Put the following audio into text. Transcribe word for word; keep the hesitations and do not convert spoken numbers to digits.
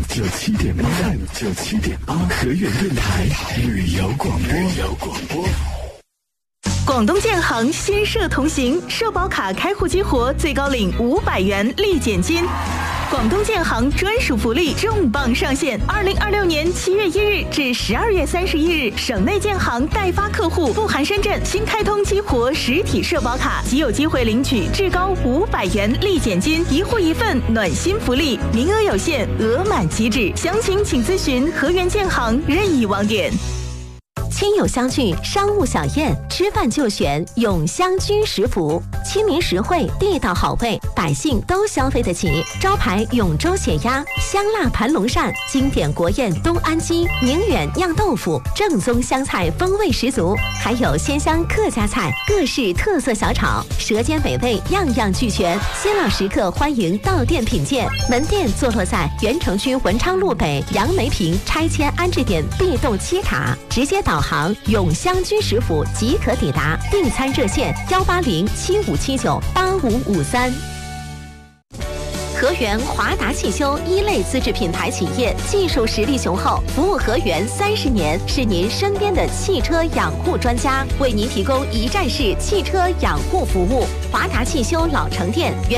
九七点八 F M 九七点八河源电台旅游广播。旅游广播。 广东建行先社同行，社保卡开户激活，最高领五百元立减金。广东建行专属福利重磅上线！二零二六年七月一日至十二月三十一日，省内建行代发客户不含深圳新开通激活实体社保卡，即有机会领取至高五百元立减金，一户一份暖心福利，名额有限，额满即止。详情请咨询河源建行任意网点。 亲友相聚，商务小宴，吃饭就选永香居食府，亲民实惠，地道好味，百姓都消费得起。招牌永州血鸭、香辣盘龙鳝，经典国宴东安鸡、宁远酿豆腐，正宗湘菜风味十足，还有鲜香客家菜，各式特色小炒，舌尖美味，样样俱全。新老食客欢迎到店品鉴，门店坐落在原城区文昌路北杨梅坪拆迁安置点 B 栋七卡，直接导航永香居食府即可抵达，订餐热线幺八零七五七九八五五三。河源华达汽修一类资质品牌企业，技术实力雄厚，服务河源三十年，是您身边的汽车养护专家，为您提供一站式汽车养护服务。华达汽修老城店。